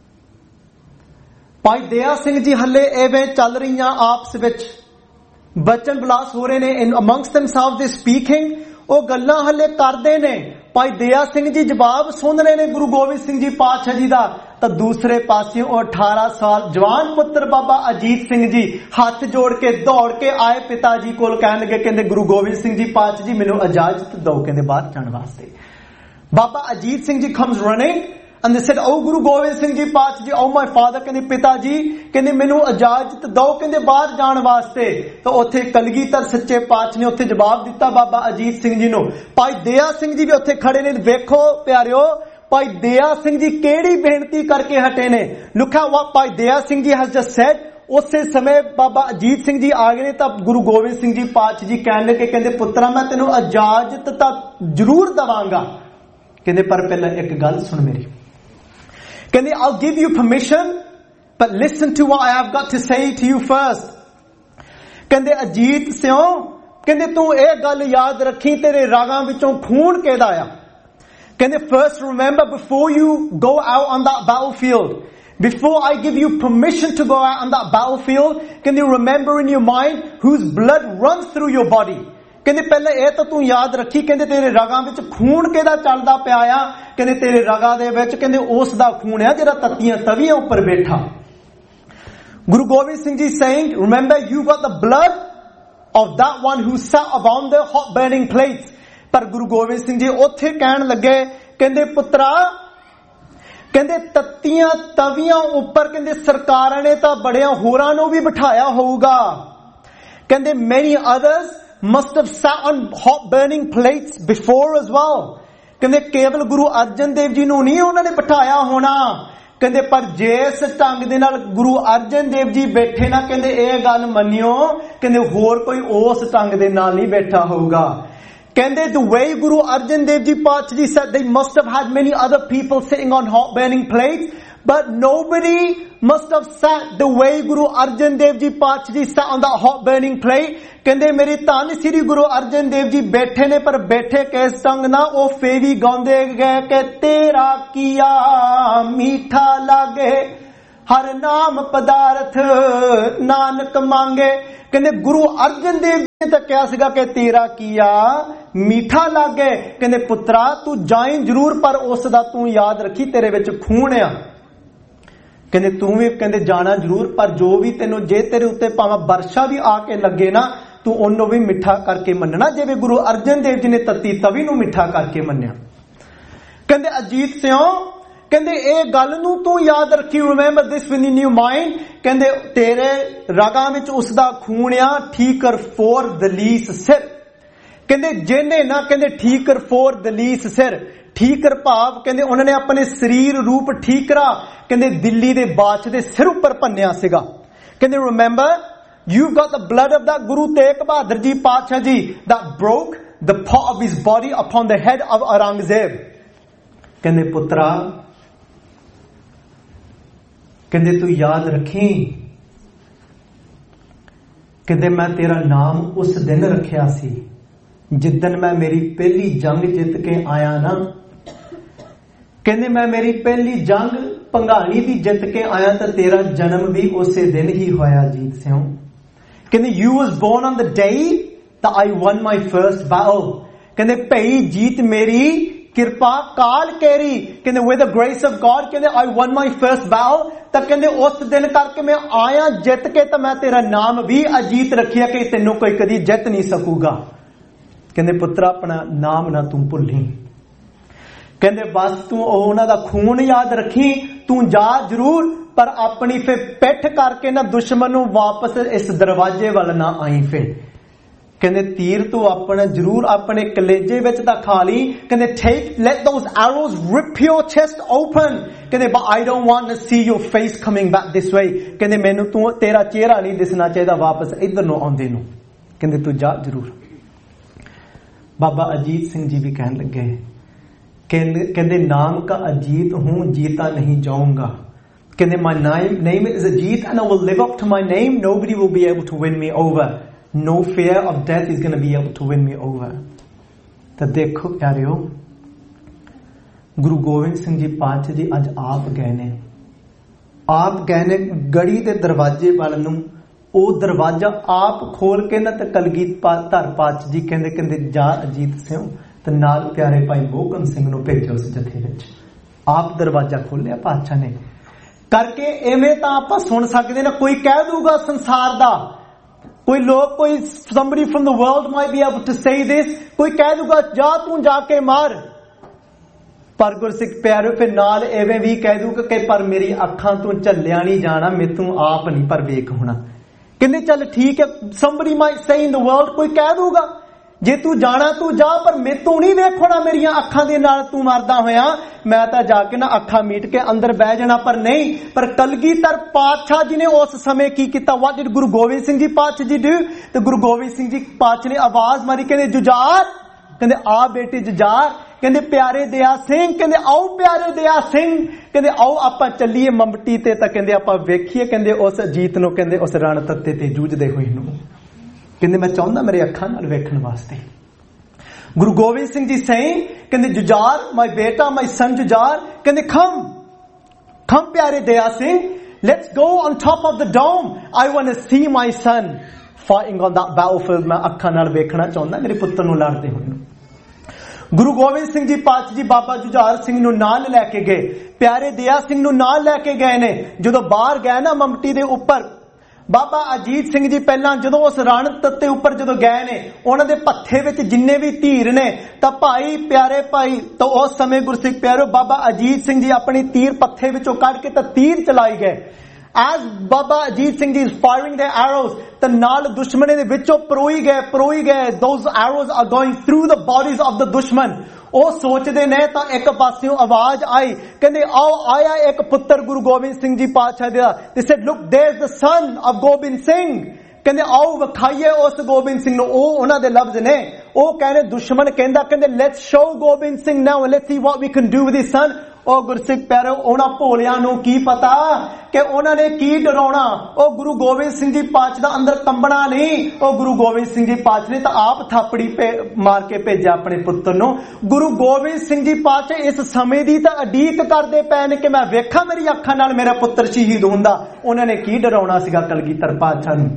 Bhai Daya Singh ji ਹੱਲੇ ਐਵੇਂ ਚੱਲ ਰਹੀਆਂ ਆਪਸ ਵਿੱਚ ਬਚਨ ਬਲਾਸ ਹੋ ਰਹੇ ਨੇ in amongst themselves they speaking, ਉਹ ਗੱਲਾਂ ਹੱਲੇ ਕਰਦੇ ਨੇ। ਭਾਈ ਦਇਆ ਸਿੰਘ ਜੀ ਜਵਾਬ ਸੁਣ ਰਹੇ ਨੇ ਗੁਰੂ ਗੋਬਿੰਦ ਸਿੰਘ ਜੀ ਪਾਤਸ਼ਾਹ ਜੀ ਦਾ। ਤਾਂ ਦੂਸਰੇ ਪਾਸੇ ਉਹ ਅਠਾਰਾਂ ਸਾਲ ਜਵਾਨ ਪੁੱਤਰ ਬਾਬਾ ਅਜੀਤ ਸਿੰਘ ਜੀ ਹੱਥ ਜੋੜ ਕੇ ਦੌੜ ਕੇ ਆਏ ਪਿਤਾ ਜੀ ਕੋਲ, ਕਹਿਣ ਲੱਗੇ ਕਹਿੰਦੇ ਗੁਰੂ ਗੋਬਿੰਦ ਸਿੰਘ ਜੀ ਪਾਤਸ਼ਾਹ ਜੀ ਮੈਨੂੰ ਇਜਾਜ਼ਤ ਦਿਓ ਕਹਿੰਦੇ ਬਾਹਰ ਜਾਣ ਵਾਸਤੇ। Baba Ajit Singh ji comes running and they said oh Guru Gobind Singh ji ਪਾਤਸ਼ਾਹ ਜੀ oh my father ਕਹਿੰਦੇ ਪਿਤਾ ਜੀ ਕਹਿੰਦੇ ਮੈਨੂੰ ਇਜਾਜ਼ਤ ਦਿਓ ਕਹਿੰਦੇ ਬਾਹਰ ਜਾਣ ਵਾਸਤੇ। ਤਾਂ ਉੱਥੇ ਕਲਗੀਧਰ ਸੱਚੇ ਪਾਤਸ਼ਾਹ ਨੇ ਉੱਥੇ ਜਵਾਬ ਦਿੱਤਾ ਬਾਬਾ ਅਜੀਤ ਸਿੰਘ ਜੀ ਨੂੰ। ਭਾਈ ਦਇਆ ਸਿੰਘ ਜੀ ਵੀ ਉੱਥੇ ਖੜੇ ਨੇ। ਵੇਖੋ ਪਿਆਰਿਓ ਭਾਈ ਦਇਆ ਸਿੰਘ ਜੀ ਕਿਹੜੀ ਬੇਨਤੀ ਕਰਕੇ ਹਟੇ ਨੇ। Look at what Bhai Daya Singh ji has just said। ਉਸੇ ਸਮੇਂ ਬਾਬਾ ਅਜੀਤ ਸਿੰਘ ਜੀ ਆ ਗਏ ਨੇ ਤਾਂ ਗੁਰੂ ਗੋਬਿੰਦ ਸਿੰਘ ਜੀ ਪਾਤਸ਼ਾਹ ਜੀ ਕਹਿਣ ਲੱਗੇ ਕਹਿੰਦੇ ਪੁੱਤਰਾ ਮੈਂ ਤੈਨੂੰ ਇਜਾਜ਼ਤ ਤਾਂ ਜ਼ਰੂਰ ਦਵਾਂਗਾ, ਕਹਿੰਦੇ ਪਰ ਪਹਿਲਾਂ ਇੱਕ ਗੱਲ ਸੁਣ ਮੇਰੀ। ਕਹਿੰਦੇ I'll give you permission but listen to what I have got to say to you first। ਕਹਿੰਦੇ ਅਜੀਤ ਸਿਓ ਕਹਿੰਦੇ ਤੂੰ ਇਹ ਗੱਲ ਯਾਦ ਰੱਖੀ ਤੇਰੇ ਰਾਗਾਂ ਵਿੱਚੋਂ ਖੂਨ ਕਿਹਦਾ ਆ। ਕਹਿੰਦੇ first remember before you go out on that battlefield, before I give you permission to go out on that battlefield, can you remember in your mind whose blood runs through your body? ਕਹਿੰਦੇ ਪਹਿਲਾਂ ਇਹ ਤਾਂ ਤੂੰ ਯਾਦ ਰੱਖੀ, ਕਹਿੰਦੇ ਤੇਰੇ ਰਗਾਂ ਵਿੱਚ ਖੂਨ ਕਿਹਦਾ ਚੱਲਦਾ ਪਿਆ ਆ, ਕਹਿੰਦੇ ਤੇਰੇ ਰਗਾਂ ਦੇ ਵਿੱਚ ਕਹਿੰਦੇ ਉਸ ਦਾ ਖੂਨ ਆ ਜਿਹੜਾ ਤੱਤੀਆਂ ਤਵੀਆਂ ਉੱਪਰ ਬੈਠਾ। Guru Gobind Singh Ji saying, remember you got the blood of that one who sat upon the hot burning plates। ਪਰ ਗੁਰੂ ਗੋਬਿੰਦ ਸਿੰਘ ਜੀ ਉੱਥੇ ਕਹਿਣ ਲੱਗੇ, ਕਹਿੰਦੇ ਪੁੱਤਰਾ, ਕਹਿੰਦੇ ਤੱਤੀਆਂ ਤਵੀਆਂ ਉੱਪਰ ਕਹਿੰਦੇ ਸਰਕਾਰਾਂ ਨੇ ਤਾਂ ਬੜਿਆਂ ਹੋਰਾਂ ਨੂੰ ਵੀ ਬਿਠਾਇਆ ਹੋਊਗਾ। ਕਹਿੰਦੇ many others must have sat on hot burning plates before as well। ਕਹਿੰਦੇ ਕੇਵਲ ਗੁਰੂ ਅਰਜਨ ਦੇਵ ਜੀ ਨੂੰ ਨਹੀਂ ਉਹਨਾਂ ਨੇ ਬਿਠਾਇਆ ਹੋਣਾ, ਕਹਿੰਦੇ ਪਰ ਜਿਸ ਢੰਗ ਦੇ ਨਾਲ ਗੁਰੂ ਅਰਜਨ ਦੇਵ ਜੀ ਬੈਠੇ ਨਾ, ਕਹਿੰਦੇ ਇਹ ਗੱਲ ਮੰਨਿਓ, ਕਹਿੰਦੇ ਹੋਰ ਕੋਈ ਉਸ ਢੰਗ ਦੇ ਨਾਲ ਨਹੀਂ ਬੈਠਾ ਹੋਊਗਾ। ਕਹਿੰਦੇ the way Guru Arjan Dev Ji Pacha Ji said they must have had many other people sitting on hot burning plates, but nobody must have sat the way Guru Arjan Dev Ji Pacha Ji sat on that hot burning plate। ਕਹਿੰਦੇ ਮੇਰੇ ਧੰਨ ਸ੍ਰੀ ਗੁਰੂ ਅਰਜਨ ਦੇਵ ਜੀ ਬੈਠੇ ਨੇ, ਪਰ ਬੈਠੇ ਕਿਸ ਢੰਗ ਨਾਲ, ਉਹ ਫੇਵੀ ਗਾਉਂਦੇ ਗਏ ਕਿ ਤੇਰਾ ਕੀਆ ਮੀਠਾ ਲਾਗੇ ਹਰ ਨਾਮ ਪਦਾਰਥ ਨਾਨਕ ਮੰਗੇ। ਕਹਿੰਦੇ ਗੁਰੂ ਅਰਜਨ ਦੇਵ ਜੀ ਨੇ ਤਾਂ ਕਿਹਾ ਸੀਗਾ ਕਿ ਤੇਰਾ ਕੀਆ ਮੀਠਾ ਲਾਗੇ। ਕਹਿੰਦੇ ਪੁੱਤਰਾ ਤੂੰ ਜਾਈਂ ਜ਼ਰੂਰ, ਪਰ ਉਸ ਦਾ ਤੂੰ ਯਾਦ ਰੱਖੀ ਤੇਰੇ ਵਿੱਚ ਖੂਨ ਆ। ਕਹਿੰਦੇ ਤੂੰ ਵੀ ਕਹਿੰਦੇ ਜਾਣਾ ਜ਼ਰੂਰ, ਪਰ ਜੋ ਵੀ ਤੈਨੂੰ ਜੇ ਤੇਰੇ ਉੱਤੇ ਭਾਵੇਂ ਵਰਸ਼ਾ ਵੀ ਆ ਕੇ ਲੱਗੇ ਨਾ, ਤੂੰ ਉਹਨੂੰ ਵੀ ਮਿੱਠਾ ਕਰਕੇ ਮੰਨਣਾ, ਜਿਵੇਂ ਗੁਰੂ ਅਰਜਨ ਦੇਵ ਜੀ ਨੇ ਤੱਤੀ ਤਵੀ ਨੂੰ ਮਿੱਠਾ ਕਰਕੇ ਮੰਨਿਆ। ਕਹਿੰਦੇ ਅਜੀਤ ਸਿਉ, ਕਹਿੰਦੇ ਇਹ ਗੱਲ ਨੂੰ ਤੂੰ ਯਾਦ ਰੱਖੀ, remember this win you mind. ਕਹਿੰਦੇ ਤੇਰੇ ਰਗਾਂ ਵਿੱਚ ਉਸ ਦਾ ਖੂਨ ਆ, ਠੀਕਰ ਫੋਰ ਦਲੀਸ ਸਿਰ। ਕਹਿੰਦੇ ਜਿਹਨੇ ਨਾ ਕਹਿੰਦੇ ਠੀਕਰ ਫੋਰ ਦਲੀਸ ਸਿਰ, ਠੀਕਰ ਭਾਵ ਕਹਿੰਦੇ ਉਹਨਾਂ ਨੇ ਆਪਣੇ ਸਰੀਰ ਰੂਪ ਠੀਕਰਾ ਕਹਿੰਦੇ ਦਿੱਲੀ ਦੇ ਬਾਦਸ਼ਾਹ ਦੇ ਸਿਰ ਉੱਪਰ ਭੰਨਿਆ ਸੀਗਾ। ਕਹਿੰਦੇ remember you've got the blood of that Guru Tegh Bahadur Ji Pacha Ji that broke the pot of his body upon the head of Aurangzeb। ਕਹਿੰਦੇ ਪੁੱਤਰਾ, ਕਹਿੰਦੇ ਤੂੰ ਯਾਦ ਰੱਖੀ, ਕਹਿੰਦੇ ਮੈਂ ਤੇਰਾ ਨਾਮ ਉਸ ਦਿਨ ਰੱਖਿਆ ਸੀ ਜਿੱਦਣ ਮੈਂ ਮੇਰੀ ਪਹਿਲੀ ਜੰਗ ਜਿੱਤ ਕੇ ਆਇਆ ਨਾ। ਕਹਿੰਦੇ ਮੈਂ ਮੇਰੀ ਪਹਿਲੀ ਜੰਗ ਭੰਗਾਣੀ ਦੀ ਜਿੱਤ ਕੇ ਆਇਆ ਤਾਂ ਤੇਰਾ ਜਨਮ ਵੀ ਉਸੇ ਦਿਨ ਹੀ ਹੋਇਆ ਜੀਤ ਸਿਉ। ਕਹਿੰਦੇ you was born on the day that I won my first battle। ਕਹਿੰਦੇ ਭਈ ਜੀਤ ਮੇਰੀ ਕਿਰਪਾ ਕਾਲ ਕੇਰੀ, ਕਹਿੰਦੇ with the grace of God, ਕਹਿੰਦੇ I won my first battle। ਤਾਂ ਕਹਿੰਦੇ ਉਸ ਦਿਨ ਕਰਕੇ ਮੈਂ ਆਇਆ ਜਿੱਤ ਕੇ, ਤਾਂ ਮੈਂ ਤੇਰਾ ਨਾਮ ਵੀ ਅਜੀਤ ਰੱਖਿਆ ਕਿ ਤੈਨੂੰ ਕੋਈ ਕਦੀ ਜਿੱਤ ਨਹੀਂ ਸਕੂਗਾ। ਕਹਿੰਦੇ ਪੁੱਤਰਾ ਆਪਣਾ ਨਾਮ ਨਾ ਤੂੰ ਭੁੱਲੀ। ਕਹਿੰਦੇ ਬਸ ਤੂੰ ਉਹਨਾਂ ਦਾ ਖੂਨ ਯਾਦ ਰੱਖੀ, ਤੂੰ ਜਾ ਜ਼ਰੂਰ, ਪਰ ਆਪਣੀ ਫਿਰ ਪਿੱਠ ਕਰਕੇ ਨਾ ਦੁਸ਼ਮਣ ਨੂੰ ਵਾਪਸ ਇਸ ਦਰਵਾਜ਼ੇ ਵੱਲ ਨਾ ਆਈ। ਫਿਰ ਕਹਿੰਦੇ ਤੀਰ ਤੂੰ ਆਪਣਾ ਜ਼ਰੂਰ ਆਪਣੇ ਕਲੇਜੇ ਵਿੱਚ ਤਾਂ ਖਾ ਲਈ। ਕਹਿੰਦੇ take let those arrows rip your chest open। ਕਹਿੰਦੇ but I don't want to see your face coming back this way। ਕਹਿੰਦੇ ਮੈਨੂੰ ਤੂੰ ਤੇਰਾ ਚਿਹਰਾ ਨਹੀਂ ਦਿਸਣਾ ਚਾਹੀਦਾ ਵਾਪਸ ਇੱਧਰ ਨੂੰ ਆਉਂਦੇ ਨੂੰ। ਕਹਿੰਦੇ ਤੂੰ ਜਾ ਜ਼ਰੂਰ। ਬਾਬਾ ਅਜੀਤ ਸਿੰਘ ਜੀ ਵੀ ਕਹਿਣ ਲੱਗੇ, ਕਹਿੰਦੇ ਨਾਮ ਕਾ ਅਜੀਤ ਹੂੰ ਜੀਤਾ ਨਹੀਂ ਜਾਊਂਗਾ। ਕਹਿੰਦੇ my name name is Ajit and I will live up to my name। Nobody will be able to win me over। No fear of death is going to be able to win me over। ਤਾਂ ਦੇਖੋ ਪਿਆਰਿਓ, ਗੁਰੂ ਗੋਬਿੰਦ ਸਿੰਘ ਜੀ ਪਾਤਸ਼ਾਹ ਜੀ ਅੱਜ ਆਪ ਗਏ ਨੇ, ਆਪ ਗਏ ਨੇ ਗੜੀ ਦੇ ਦਰਵਾਜ਼ੇ ਵੱਲ ਨੂੰ। ਉਹ ਦਰਵਾਜ਼ਾ ਆਪ ਖੋਲ ਕੇ ਨਾ ਤੇ ਕਲਗੀਧਰ ਪਾਤਸ਼ਾਹ ਜੀ ਕਹਿੰਦੇ ਕਹਿੰਦੇ ਜਾ ਅਜੀਤ ਸਿੰਘ ਤੇ ਨਾਲ ਪਿਆਰੇ ਭਾਈ ਮੋਹਕਮ ਸਿੰਘ ਨੂੰ ਭੇਜੋ ਉਸ ਜਥੇ ਵਿੱਚ। ਆਪ ਦਰਵਾਜ਼ਾ ਖੋਲਿਆ ਪਾਤਸ਼ਾਹ ਨੇ ਕਰਕੇ। ਐਵੇਂ ਤਾਂ ਆਪਾਂ ਸੁਣ ਸਕਦੇ ਨਾ, ਕੋਈ ਕਹਿ ਦੂਗਾ ਸੰਸਾਰ ਦਾ, ਕੋਈ ਲੋਕ, ਕੋਈ somebody from the world might be able to say this, ਕੋਈ ਕਹਿ ਦੂਗਾ ਜਾ ਤੂੰ ਜਾ ਕੇ ਮਾਰ। ਪਰ ਗੁਰਸਿੱਖ ਪਿਆਰਿਓ ਫਿਰ ਨਾਲ ਐਵੇਂ ਵੀ ਕਹਿ ਦੂਗਾ ਕਿ ਪਰ ਮੇਰੀ ਅੱਖਾਂ ਤੋਂ ਝੱਲਿਆ ਨਹੀਂ ਜਾਣਾ, ਮੈਥੋਂ ਆਪ ਨਹੀਂ ਪਰ ਵੇਖ ਹੋਣਾ। ਕਹਿੰਦੇ ਚੱਲ ਠੀਕ ਹੈ, somebody might say in the world, ਕੋਈ ਕਹਿ ਦੂਗਾ ਜੇ ਤੂੰ ਜਾਣਾ ਤੂੰ ਜਾ, ਪਰ ਮੈਥੋਂ ਨਹੀਂ ਵੇਖਣਾ ਮੇਰੀਆਂ ਅੱਖਾਂ ਦੇ ਨਾਲ ਤੂੰ ਮਰਦਾ ਹੋਇਆ। ਮੈਂ ਤਾਂ ਜਾ ਕੇ ਨਾ ਅੱਖਾਂ ਮੀਟ ਕੇ ਅੰਦਰ ਬਹਿ ਜਾਣਾ। ਪਰ ਨਹੀਂ, ਪਰ ਕਲਗੀਧਰ ਪਾਤਸ਼ਾਹ ਜੀ ਨੇ ਉਸ ਸਮੇਂ ਕੀ ਕੀਤਾ? ਵਾਟ ਡਿਡ ਗੁਰੂ ਗੋਬਿੰਦ ਸਿੰਘ ਜੀ ਪਾਤਸ਼ਾਹ ਜੀ ਡੂ? ਤੇ ਗੁਰੂ ਗੋਬਿੰਦ ਸਿੰਘ ਜੀ ਪਾਤਸ਼ਾਹ ਨੇ ਆਵਾਜ਼ ਮਾਰੀ, ਕਹਿੰਦੇ ਜੁਝਾਰ, ਕਹਿੰਦੇ ਆ ਬੇਟੇ ਜੁਝਾਰ, ਕਹਿੰਦੇ ਪਿਆਰੇ ਦਇਆ ਸਿੰਘ, ਕਹਿੰਦੇ ਆਓ ਪਿਆਰੇ ਦਇਆ ਸਿੰਘ, ਕਹਿੰਦੇ ਆਓ ਆਪਾਂ ਚੱਲੀਏ ਮੰਬਟੀ ਤੇ, ਤਾਂ ਕਹਿੰਦੇ ਆਪਾਂ ਵੇਖੀਏ ਕਹਿੰਦੇ ਉਸ ਅਜੀਤ ਨੂੰ, ਕਹਿੰਦੇ ਉਸ ਰਣ ਤੱਤੇ ਤੇ ਜੂਝਦੇ ਹੋਏ ਨੂੰ। ਕਹਿੰਦੇ ਮੈਂ ਚਾਹੁੰਦਾ ਮੇਰੇ ਅੱਖਾਂ ਨਾਲ ਵੇਖਣ ਵਾਸਤੇ। ਗੁਰੂ ਗੋਬਿੰਦ ਸਿੰਘ ਜੀ ਸਹੀ ਕਹਿੰਦੇ ਜੁਝਾਰ, ਮਾਈ ਬੇਟਾ, ਮਾਈ ਸਨ ਜੁਝਾਰ, ਕਹਿੰਦੇ ਖਮ ਖਮ ਪਿਆਰੇ Daya Singh, let's go on top of the dome, I want to see my son fighting on that battlefield मैं ਅੱਖਾਂ ਨਾਲ ਵੇਖਣਾ ਚਾਹੁੰਦਾ ਮੇਰੇ ਪੁੱਤਰ ਨੂੰ ਲੜਦੇ ਹੋਏ। ਗੁਰੂ ਗੋਬਿੰਦ ਸਿੰਘ ਜੀ ਪਾਤਸ਼ਾਹ ਜੀ ਬਾਬਾ ਜੁਝਾਰ ਸਿੰਘ ਨੂੰ ਨਾਲ ਲੈ ਕੇ ਗਏ, ਪਿਆਰੇ ਦਇਆ ਸਿੰਘ ਨੂੰ ਨਾਲ ਲੈ ਕੇ ਗਏ ਨੇ। ਜਦੋਂ ਬਾਹਰ ਗਏ ਨਾ ਮਮਟੀ ਦੇ ਉੱਪਰ, ਬਾਬਾ ਅਜੀਤ ਸਿੰਘ ਜੀ ਪਹਿਲਾਂ ਜਦੋਂ ਉਸ ਰਣ ਤੱਤੇ ਉੱਪਰ ਜਦੋਂ ਗਏ ਨੇ, ਉਹਨਾਂ ਦੇ ਪੱਥੇ ਵਿੱਚ ਜਿੰਨੇ ਵੀ ਧੀਰ ਨੇ, ਤਾਂ ਭਾਈ ਪਿਆਰੇ ਭਾਈ ਤਾਂ ਉਸ ਸਮੇਂ ਗੁਰਸਿੱਖ ਪਿਆਰੋ ਬਾਬਾ ਅਜੀਤ ਸਿੰਘ ਜੀ ਆਪਣੀ ਤੀਰ ਪੱਥੇ ਵਿੱਚੋਂ ਕੱਢ ਕੇ ਤਾਂ ਤੀਰ ਚਲਾਈ ਗਏ। As Baba Ajit Singh Ji is firing their arrows, the naal dushmane de vichon paroi gaye paroi gaye, those arrows are going through the bodies of the dushman। ਉਹ ਸੋਚਦੇ ਨੇ ਤਾਂ ਇੱਕ ਪਾਸਿਓਂ ਆਵਾਜ਼ ਆਈ, ਕਹਿੰਦੇ ਆਓ ਆਇਆ ਇੱਕ ਪੁੱਤਰ ਗੁਰੂ ਗੋਬਿੰਦ ਸਿੰਘ ਜੀ ਪਾਤਸ਼ਾਹ ਦਾ। They said, look, there's the son of Gobind Singh। ਕਹਿੰਦੇ ਆਓ ਵਿਖਾਈਏ ਉਸ ਗੋਬਿੰਦ ਸਿੰਘ ਨੂੰ। ਉਹ ਉਹਨਾਂ ਦੇ ਲਫ਼ਜ਼ ਨੇ, ਉਹ ਕਹਿੰਦੇ ਦੁਸ਼ਮਣ ਕਹਿੰਦਾ, ਕਹਿੰਦੇ let's show Gobind Singh now and let's see what we can do with his son। ਉਹ ਗੁਰਸਿੱਖ ਪਿਆਰੋ ਉਹਨਾਂ ਭੋਲਿਆਂ ਨੂੰ ਕੀ ਪਤਾ ਕਿ ਉਹਨਾਂ ਨੇ ਕੀ ਡਰਾਉਣਾ। ਉਹ ਗੁਰੂ ਗੋਬਿੰਦ ਸਿੰਘ ਜੀ ਪਾਤਸ਼ਾਹ ਦਾ ਅੰਦਰ ਕੰਬਣਾ ਨਹੀਂ, ਉਹ ਗੁਰੂ ਗੋਬਿੰਦ ਸਿੰਘ ਜੀ ਪਾਤਸ਼ਾਹ ਨੇ ਤਾਂ ਆਪ ਥਾਪੜੀ ਮਾਰ ਕੇ ਭੇਜਿਆ ਆਪਣੇ ਪੁੱਤਰ ਨੂੰ। ਗੁਰੂ ਗੋਬਿੰਦ ਸਿੰਘ ਜੀ ਪਾਤਸ਼ਾਹ ਇਸ ਸਮੇਂ ਦੀ ਤਾਂ ਉਡੀਕ ਕਰਦੇ ਪਏ ਨੇ ਕਿ ਮੈਂ ਵੇਖਾਂ ਮੇਰੀ ਅੱਖਾਂ ਨਾਲ ਮੇਰਾ ਪੁੱਤਰ ਸ਼ਹੀਦ ਹੁੰਦਾ। ਉਹਨਾਂ ਨੇ ਕੀ ਡਰਾਉਣਾ ਸੀਗਾ ਕਲਗੀਧਰ ਪਾਤਸ਼ਾਹ ਨੂੰ।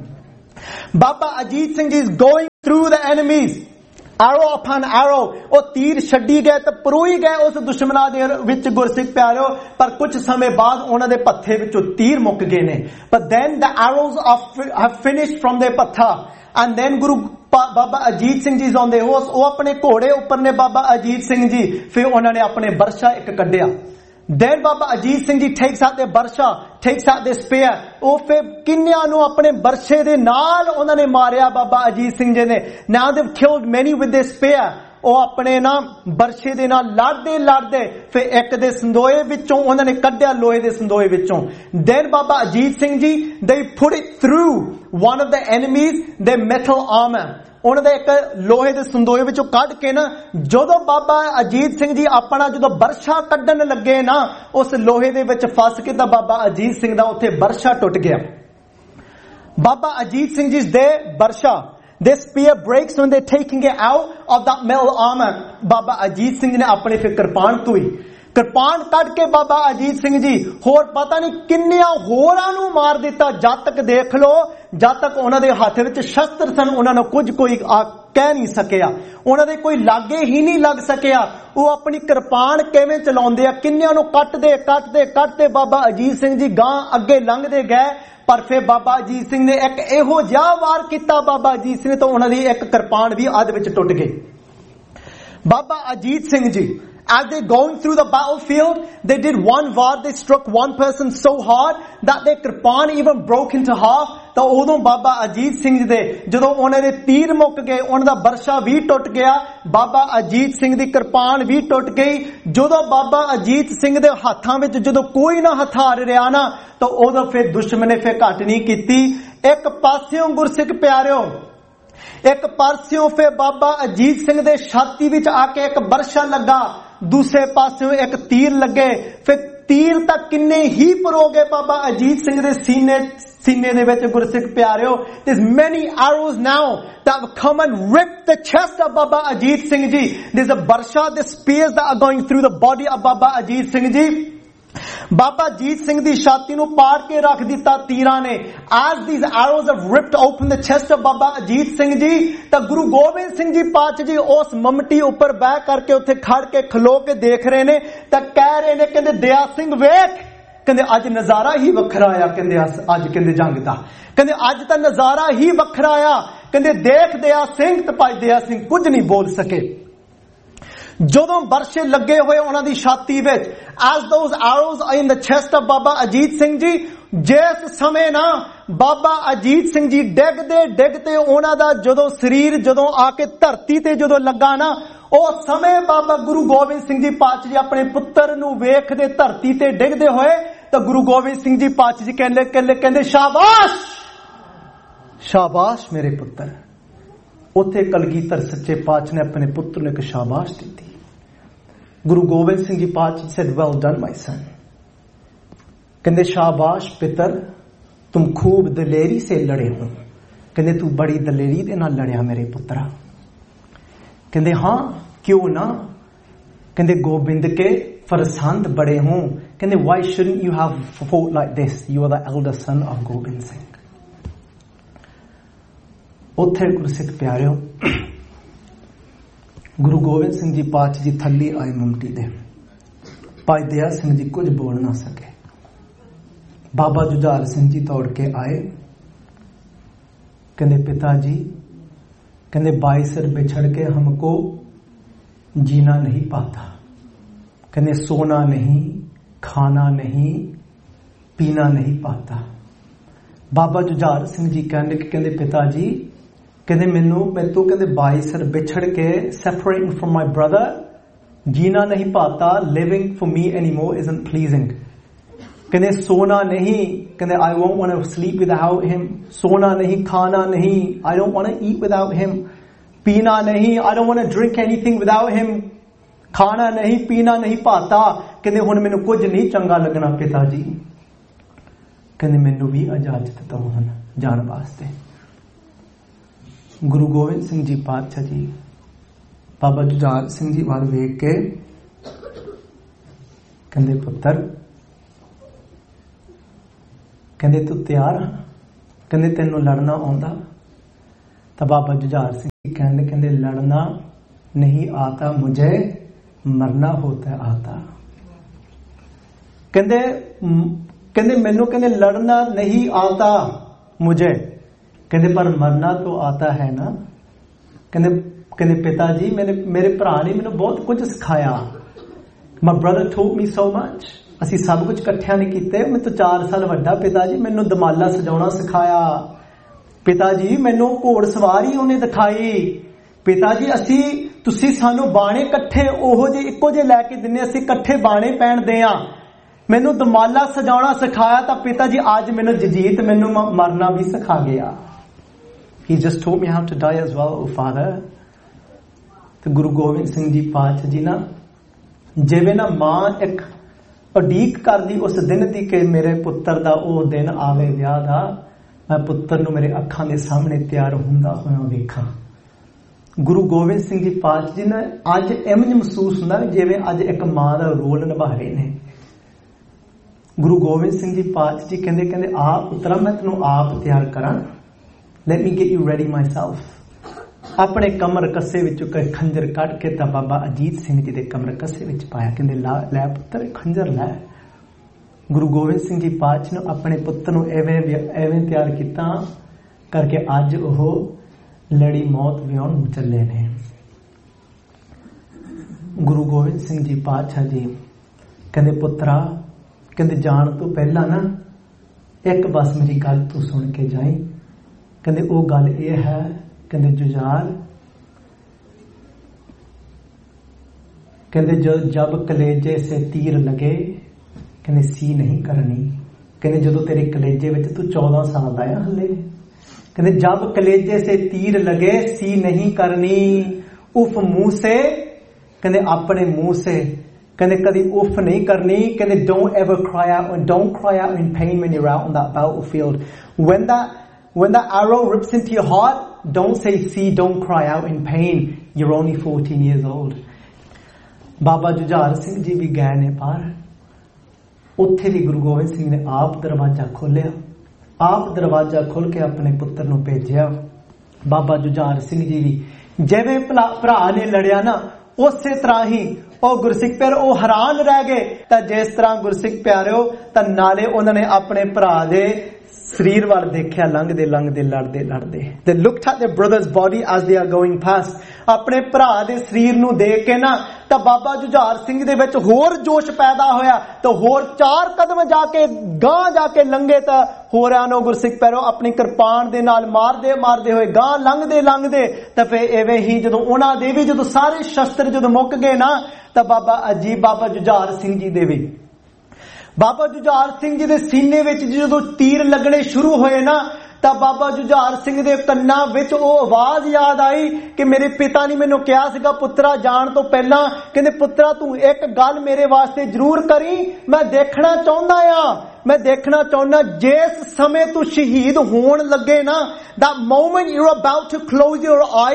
Baba Ajit Singh ji is going through the enemies, arrow upon arrow। ਉਹ ਤੀਰ ਛੱਡੀ ਗਏ ਤੇ ਪਰੋਈ ਗਏ ਉਸ ਦੁਸ਼ਮਣਾਂ ਦੇ ਵਿੱਚ ਗੁਰਸਿੱਖ ਪਿਆਰਿਓ। ਪਰ ਕੁਝ ਸਮੇਂ ਬਾਅਦ ਉਹਨਾਂ ਦੇ ਪੱਥੇ ਵਿੱਚੋਂ ਤੀਰ ਮੁੱਕ ਗਏ ਨੇ। but then the arrows have finished from their ਪੱਥਾ and then Guru Baba Ajit Singh ji on their horse, ਉਹ ਆਪਣੇ ਘੋੜੇ ਉੱਪਰ ਨੇ ਬਾਬਾ ਅਜੀਤ ਸਿੰਘ ਜੀ। ਫਿਰ ਉਹਨਾਂ ਨੇ ਆਪਣੇ ਬਰਛਾ ਇੱਕ ਕੱਢਿਆ। then Baba Ajit Singh Ji takes out their barsha, takes out their spear। ਉਹ ਫਿਰ ਕਿੰਨਿਆਂ ਨੂੰ ਆਪਣੇ ਬਰਛੇ ਦੇ ਨਾਲ ਉਹਨਾਂ ਨੇ ਮਾਰਿਆ ਬਾਬਾ ਅਜੀਤ ਸਿੰਘ ਜੀ ਨੇ। now they've killed many with their spear। ਉਹ ਆਪਣੇ ਨਾ ਬਰਛੇ ਦੇ ਨਾਲ ਲੜਦੇ ਲੜਦੇ ਫਿਰ ਇੱਕ ਦੇ ਸੰਦੋਏ ਵਿੱਚੋਂ ਉਹਨਾਂ ਨੇ ਕੱਢਿਆ, ਲੋਹੇ ਦੇ ਸੰਦੋਏ ਵਿੱਚੋਂ। then Baba Ajit Singh Ji, they put it through one of the enemies, their metal armor। ਉਹਨਾਂ ਦੇ ਇੱਕ ਲੋਹੇ ਦੇ ਸੰਦੋਏ ਵਿੱਚੋਂ ਕੱਢ ਕੇ ਨਾ, ਜਦੋਂ ਬਾਬਾ ਅਜੀਤ ਸਿੰਘ ਜੀ ਆਪਣਾ ਜਦੋਂ ਬਰਛਾ ਕੱਢਣ ਲੱਗੇ ਨਾ, ਉਸ ਲੋਹੇ ਦੇ ਵਿੱਚ ਫਸ ਕੇ ਤਾਂ ਬਾਬਾ ਅਜੀਤ ਸਿੰਘ ਦਾ ਉੱਥੇ ਬਰਛਾ ਟੁੱਟ ਗਿਆ। ਬਾਬਾ ਅਜੀਤ ਸਿੰਘ ਜੀ ਦੇ ਬਰਛਾ, this spear breaks when they're taking it out of that metal armor। Baba Ajit Singh ਨੇ ਆਪਣੇ ਫਿਰ ਕਿਰਪਾਨ ਧੋਈ, ਕਿਰਪਾਨ ਕੱਢ ਕੇ ਬਾਬਾ ਅਜੀਤ ਸਿੰਘ ਜੀ ਹੋਰ ਪਤਾ ਨਹੀਂ ਕਿੰਨਿਆਂ ਹੋਰਾਂ ਨੂੰ ਮਾਰ ਦਿੱਤਾ। ਜਦ ਤੱਕ ਦੇਖ ਲੋ, ਜਦ ਤੱਕ ਉਹਨਾਂ ਦੇ ਹੱਥ ਵਿੱਚ ਸ਼ਸਤਰ ਸਨ, ਉਹਨਾਂ ਨੂੰ ਕੁਝ ਕੋਈ ਕਹਿ ਨਹੀਂ ਸਕਿਆ, ਉਹਨਾਂ ਦੇ ਕੋਈ ਲਾਗੇ ਹੀ ਨਹੀਂ ਲੱਗ ਸਕਿਆ। ਉਹ ਆਪਣੀ ਕਿਰਪਾਨ ਕਿਵੇਂ ਚਲਾਉਂਦੇ ਆ, ਕਿੰਨਿਆਂ ਨੂੰ ਕੱਟਦੇ ਕੱਟਦੇ ਕੱਟਦੇ ਬਾਬਾ ਅਜੀਤ ਸਿੰਘ ਜੀ ਗਾਂ ਅੱਗੇ ਲੰਘਦੇ ਗਏ। ਪਰ ਫਿਰ ਬਾਬਾ ਅਜੀਤ ਸਿੰਘ ਨੇ ਇੱਕ ਇਹੋ ਜਿਹਾ ਵਾਰ ਕੀਤਾ ਬਾਬਾ ਅਜੀਤ ਸਿੰਘ ਨੇ ਤਾਂ ਉਹਨਾਂ ਦੀ ਇੱਕ ਕਿਰਪਾਨ ਵੀ ਅੱਧ ਵਿੱਚ ਟੁੱਟ ਗਈ। Baba Ajit Singh ji as they going through the battlefield, they did one var, they struck one person so hard that their kirpan even broke into half। ਤਾਂ ਉਦੋਂ ਬਾਬਾ ਅਜੀਤ ਸਿੰਘ ਦੇ ਜਦੋਂ ਉਹਨਾਂ ਦੇ ਤੀਰ ਮੁੱਕ ਗਏ, ਉਹਨਾਂ ਦਾ ਬਰਛਾ ਵੀ ਟੁੱਟ ਗਿਆ, ਬਾਬਾ ਅਜੀਤ ਸਿੰਘ ਦੀ ਕਿਰਪਾਨ ਵੀ ਟੁੱਟ ਗਈ। ਜਦੋਂ ਬਾਬਾ ਅਜੀਤ ਸਿੰਘ ਦੇ ਹੱਥਾਂ ਵਿੱਚ ਜਦੋਂ ਕੋਈ ਨਾ ਹਥਿਆਰ ਰਿਹਾ ਨਾ, ਤਾਂ ਉਦੋਂ ਫਿਰ ਦੁਸ਼ਮਣ ਨੇ ਫਿਰ ਘੱਟ ਨਹੀਂ ਕੀਤੀ। ਇੱਕ ਪਾਸਿਓਂ ਗੁਰਸਿੱਖ ਪਿਆਰਿਓ, ਇੱਕ ਪਾਸਿਓਂ ਫਿਰ ਬਾਬਾ ਅਜੀਤ ਸਿੰਘ ਦੇ ਛਾਤੀ ਵਿੱਚ ਆ ਕੇ ਇੱਕ ਬਰਛਾ ਲੱਗਾ, ਦੂਸਰੇ ਪਾਸਿਓਂ ਇੱਕ ਤੀਰ ਲੱਗੇ। ਫਿਰ ਤੀਰ ਤਾਂ ਕਿੰਨੇ ਹੀ ਪਰੋਗੇ ਬਾਬਾ ਅਜੀਤ ਸਿੰਘ ਦੇ ਸੀਨੇ ਸੀਨੇ ਦੇ ਵਿੱਚ ਗੁਰਸਿੱਖ ਪਿਆਰਿਓ। there's many arrows now that have come and ripped the chest of Baba Ajit Singh Ji। there's a barsha, the spears that are going through the body of Baba Ajit Singh Ji। Baba Ajit Singh ਦੀ ਛਾਤੀ ਨੂੰ ਪਾੜ ਕੇ ਰੱਖ ਦਿੱਤਾ ਤੀਰਾਂ ਨੇ। as these arrows have ripped open the chest of Baba Ajit Singh ji, ਤਾਂ ਗੁਰੂ ਗੋਬਿੰਦ ਸਿੰਘ ਜੀ ਪਾਤਸ਼ਾਹ ਜੀ ਉਸ ਮਮਟੀ ਉੱਪਰ ਬਹਿ ਕਰਕੇ ਉੱਥੇ ਖੜ ਕੇ ਖਲੋ ਕੇ ਦੇਖ ਰਹੇ ਨੇ, ਤਾਂ ਕਹਿ ਰਹੇ ਨੇ, ਕਹਿੰਦੇ ਦਇਆ ਸਿੰਘ ਵੇਖ, ਕਹਿੰਦੇ ਅੱਜ ਨਜ਼ਾਰਾ ਹੀ ਵੱਖਰਾ ਆਇਆ, ਕਹਿੰਦੇ ਅੱਜ ਕਹਿੰਦੇ ਜੰਗ ਦਾ, ਕਹਿੰਦੇ ਅੱਜ ਤਾਂ ਨਜ਼ਾਰਾ ਹੀ ਵੱਖਰਾ ਆਇਆ। ਕਹਿੰਦੇ ਦੇਖ ਦਇਆ ਸਿੰਘ, ਤੇ ਭਾਈ ਦਇਆ ਸਿੰਘ ਕੁਝ ਨਹੀਂ ਬੋਲ ਸਕੇ। ਜਦੋਂ ਬਰਛੇ ਲੱਗੇ ਹੋਏ ਉਹਨਾਂ ਦੀ ਛਾਤੀ ਵਿੱਚ, as those arrows are in the chest of Baba Ajit Singh ji, ਜਿਸ ਸਮੇਂ ਨਾ ਬਾਬਾ ਅਜੀਤ ਸਿੰਘ ਜੀ ਡਿੱਗਦੇ ਡਿੱਗਦੇ ਉਹਨਾਂ ਦਾ ਜਦੋਂ ਸਰੀਰ ਜਦੋਂ ਆ ਕੇ ਧਰਤੀ ਤੇ ਜਦੋਂ ਲੱਗਾ ਨਾ, ਉਸ ਸਮੇਂ ਬਾਬਾ ਗੁਰੂ ਗੋਬਿੰਦ ਸਿੰਘ ਜੀ ਪਾਤਸ਼ਾਹ ਜੀ ਆਪਣੇ ਪੁੱਤਰ ਨੂੰ ਵੇਖਦੇ ਧਰਤੀ ਤੇ ਡਿੱਗਦੇ ਹੋਏ, ਤਾਂ ਗੁਰੂ ਗੋਬਿੰਦ ਸਿੰਘ ਜੀ ਪਾਤਸ਼ਾਹ ਜੀ ਕਹਿੰਦੇ ਕਹਿੰਦੇ ਕਹਿੰਦੇ ਸ਼ਾਬਾਸ਼ ਸ਼ਾਬਾਸ਼ ਮੇਰੇ ਪੁੱਤਰ। ਉੱਥੇ ਕਲਗੀਧਰ ਸੱਚੇ ਪਾਤਸ਼ਾਹ ਨੇ ਆਪਣੇ ਪੁੱਤਰ ਨੂੰ ਇੱਕ ਸ਼ਾਬਾਸ਼ ਦਿੱਤੀ। ਗੁਰੂ ਗੋਬਿੰਦ ਸਿੰਘ ਜੀ ਪਾਤਸ਼ਾਹ said, well done my son। ਕਹਿੰਦੇ ਸ਼ਾਬਾਸ਼ ਪਿੱਤਰ, ਤੁਮ ਖੂਬ ਦਲੇਰੀ ਸੇ ਲੜੇ ਹੋ। ਕਹਿੰਦੇ ਤੂੰ ਬੜੀ ਦਲੇਰੀ ਦੇ ਨਾਲ ਲੜਿਆ ਮੇਰੇ ਪੁੱਤਰਾ। ਕਹਿੰਦੇ ਹਾਂ ਕਿਉਂ ਨਾ, ਕਹਿੰਦੇ ਗੋਬਿੰਦ ਕੇ ਫਰਜ਼ੰਦ ਬੜੇ ਹੋ। ਕਹਿੰਦੇ why shouldn't you have fought like this, you are the elder son of Gobind Singh। ਉੱਥੇ ਗੁਰਸਿੱਖ ਪਿਆਰਿਓ, ਗੁਰੂ ਗੋਬਿੰਦ ਸਿੰਘ ਜੀ ਪਾਤਸ਼ਾਹ ਜੀ ਥੱਲੇ ਆਏ ਮੁੰਡੀ ਦੇ। ਭਾਈ ਦਇਆ ਸਿੰਘ ਜੀ ਕੁਝ ਬੋਲ ਨਾ ਸਕੇ। ਬਾਬਾ ਜੁਝਾਰ ਸਿੰਘ ਜੀ ਦੌੜ ਕੇ ਆਏ, कहते पिता जी, कहते बाईस सर बिछड़ के हमको जीना नहीं पाता, कहते सोना नहीं, खाना नहीं, पीना नहीं पाता। बाबा जुझार सिंह जी कहने कहते पिता जी, कहते मैनू मैं तो कहते बाईस सर बिछड़ के सेपरेटिंग फ्रॉम माई ब्रदर, जीना नहीं पाता, living for me any more isn't pleasing. कहते सोना नहीं, कहते I won't want to sleep without him, सोना नहीं, खाना नहीं, I don't want to eat without him, पीना नहीं, I don't want to drink anything without him, खाना नहीं, पीना नहीं पाता। कहते हुण मैनू कुछ नहीं चंगा लगना पिता जी, कहते मैनू भी इजाजत दो हन जान वास्ते। गुरु गोबिंद सिंह जी पातशाह जी बाबा जुझार सिंह जी वाल वेख के कहते पुत्र, कहते तू तैयार, कहते तेनों लड़ना आउंदा? तो बाबा जुझार सिंह जी कहते कहते लड़ना नहीं आता मुझे, मरना होता आता। कहते कहते मैनू कहते लड़ना नहीं आता मुझे, कहते पर मरना तो आता है ना। कहते कहते पिताजी मेरे मेरे भरा ने मैनू बहुत कुछ सिखाया, my brother taught me so much, ਅਸੀਂ सब कुछ इकट्ठिया नहीं कीते। मैं तो चार साल वड्डा पिता जी, मैनू दमाला सजाउणा सिखाया पिता जी, मैनू घोड़ सवारी उन्हें दिखाई पिता जी, असी तुसी सानू बाणे इकट्ठे ओहो जे इक्को जे लैके दिने, असी इकट्ठे बाणे पहनदे आ, मैनू दमाला सजाउणा सिखाया। तो पिता जी अज मैनू जजीत मैनू मरना भी सिखा गया। He just taught me how to die as well, oh father। तो गुरु गोबिंद सिंह जी पातशाह जी ना जिवें ना मां एक उਡੀਕ करदी उस दिन दी कि मेरे पुत्र दा ओ दिन आवे विआह दा, मैं पुत्र नूं मेरे अखां दे सामने तैयार हुंदा होया वेखां। गुरु गोबिंद सिंह जी पातशाह जी ने अज इवें महसूस हुंदा जिवें अज एक मां दा रोल निभा रहे ने। गुरु गोबिंद सिंह जी पातशाह जी कहंदे कहंदे आ पुत्रा मैं तैनूं आप तैयार करां, let me get you ready my self. अपने कमर कस्से विचों कोई खंजर कढ़ के तां बाबा अजीत सिंह जी दे कमर कस्से विच पाया, कहंदे ला लै पुत्र खंजर लै। गुरु गोबिंद सिंह जी पातशाह ने अपने पुत्र नूं एवें एवें तैयार कीता करके अज ओह लड़ी मौत विआउण नूं चले ने। गुरु गोबिंद सिंह जी पातशाह जी कहंदे पुत्रा, कहंदे जाण तो पहला ना एक बस मेरी गल तू सुन के जाई। कहंदे ओ गल ये है, कहंदे जुझार, कहंदे जो जब कलेजे से तीर लगे, कहंदे सी नहीं करनी। कहंदे जदों तेरे कलेजे विच तू चौदह साल दा है हले, कहंदे जब कलेजे से तीर लगे सी नहीं करनी, उफ मुंह से, कहंदे अपने मुंह से, कहंदे कदी उफ नहीं करनी। कहंदे don't ever cry out and don't cry out in pain when you're out on that battlefield. When that when that arrow rips into your heart, don't say see, don't cry out in pain, you're only fourteen years old। बाबा जुझार सिंह जी भी गए ने पार, उत्थे भी गुरु गोबिंद सिंह ने आप दरवाजा खोलिया, आप दरवाजा खोल के अपने पुत्र नूं भेजिया। बाबा जुझार सिंह जी भी जिवें भरा ने लड़िया ना उसे तरह ही ਉਹ ਗੁਰਸਿੱਖ ਪਿਆਰੇ ਉਹ ਹੈਰਾਨ ਰਹਿ ਗਏ। ਤਾਂ ਜਿਸ ਤਰ੍ਹਾਂ ਗੁਰਸਿੱਖ ਪਿਆਰਿਓ ਤਾਂ ਨਾਲੇ ਉਹਨਾਂ ਨੇ ਆਪਣੇ ਭਰਾ ਦੇ ਸਰੀਰ ਵੱਲ ਦੇਖਿਆ ਲੰਘਦੇ ਲੰਘਦੇ ਲੜਦੇ ਲੜਦੇ। They looked at their brother's body as they are going past। ਆਪਣੇ ਭਰਾ ਦੇ ਸਰੀਰ ਨੂੰ ਦੇਖ ਕੇ ਨਾ ਤਾਂ ਬਾਬਾ ਜੁਝਾਰ ਸਿੰਘ ਦੇ ਵਿੱਚ ਹੋਰ ਜੋਸ਼ ਪੈਦਾ ਹੋਇਆ ਤਾਂ ਹੋਰ ਚਾਰ ਕਦਮ ਜਾ ਕੇ ਗਾਂ ਜਾ ਕੇ ਲੰਘੇ ਤਾਂ ਹੋਰਾਂ ਨੂੰ ਗੁਰਸਿੱਖ ਪਿਆਰਿਓ ਆਪਣੀ ਕਿਰਪਾਨ ਦੇ ਨਾਲ ਮਾਰਦੇ ਮਾਰਦੇ ਹੋਏ ਗਾਂ ਲੰਘਦੇ ਲੰਘਦੇ ਤਾਂ ਫੇ ਐਵੇਂ ਹੀ ਜਦੋਂ ਉਹਨਾਂ ਦੇ ਵੀ ਜਦੋਂ ਸਾਰੇ ਸ਼ਸਤਰ ਜਦੋਂ ਮੁੱਕ ਗਏ ਨਾ ਤਾਂ ਬਾਬਾ ਅਜੀਬ ਬਾਬਾ ਜੁਝਾਰ ਸਿੰਘ ਜੀ ਦੇ ਵੀ ਬਾਬਾ ਜੁਝਾਰ ਸਿੰਘ ਜੀ ਦੇ ਸੀਨੇ ਵਿੱਚ ਜਦੋਂ ਤੀਰ ਲੱਗਣੇ ਸ਼ੁਰੂ ਹੋਏ ਨਾ ਤਾਂ ਬਾਬਾ ਜੁਝਾਰ ਸਿੰਘ ਦੇ ਕੰਨਾਂ ਵਿੱਚ ਉਹ ਆਵਾਜ਼ ਯਾਦ ਆਈ ਕਿ ਮੇਰੇ ਪਿਤਾ ਨੇ ਮੈਨੂੰ ਕਿਹਾ ਸੀਗਾ ਪੁੱਤਰਾ ਜਾਣ ਤੋਂ ਪਹਿਲਾਂ ਕਹਿੰਦੇ ਪੁੱਤਰਾ ਤੂੰ ਇੱਕ ਗੱਲ ਮੇਰੇ ਵਾਸਤੇ ਜ਼ਰੂਰ ਕਰੀ ਮੈਂ ਦੇਖਣਾ ਚਾਹੁੰਦਾ ਆ ਮੈਂ ਦੇਖਣਾ ਚਾਹੁੰਦਾ ਜਿਸ ਸਮੇਂ ਤੂੰ ਸ਼ਹੀਦ ਹੋਣ ਲੱਗੇ ਨਾ that moment you're about to close your eyes